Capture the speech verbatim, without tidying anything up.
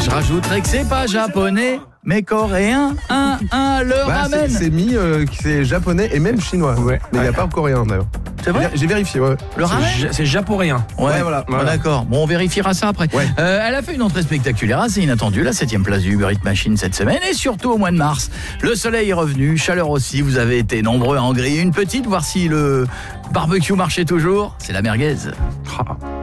Je rajouterais que c'est pas japonais, mais coréen. Un, un, le Bah, ramen. c'est, c'est mis, euh, c'est japonais et même chinois. Ouais. Mais il n'y a pas coréen d'ailleurs. C'est vrai? J'ai vérifié, ouais. Le ramen? C'est, ja- c'est japoréen. Ouais, Ouais, voilà. Bon, d'accord. Bon, on vérifiera ça après. Ouais. Euh, elle a fait une entrée spectaculaire assez inattendue, la septième place du Uber Eats Machine cette semaine, et surtout au mois de mars. Le soleil est revenu, chaleur aussi, vous avez été nombreux à en griller une petite, voir si le barbecue marchait toujours. C'est la merguez. Ah.